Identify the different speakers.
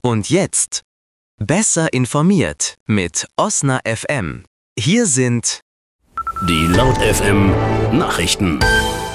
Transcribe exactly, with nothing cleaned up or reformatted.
Speaker 1: Und jetzt besser informiert mit Osna F M. Hier sind
Speaker 2: die Laut F M Nachrichten.